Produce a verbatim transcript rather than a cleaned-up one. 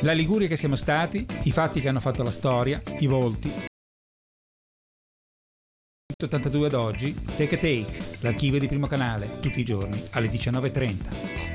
La Liguria che siamo stati, i fatti che hanno fatto la storia, i volti. ottantadue ad oggi, Take a Take, l'archivio di Primo Canale, tutti i giorni alle diciannove e trenta.